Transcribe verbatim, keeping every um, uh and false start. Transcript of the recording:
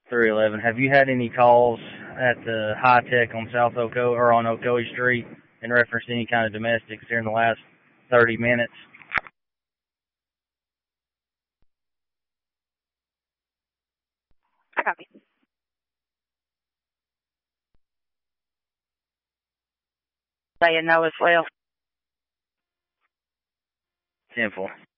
three eleven. Have you had any calls at the High Tech on South Oco or on Ocoee Street in reference to any kind of domestics during the last thirty minutes? I copy. Say no as well. Simple.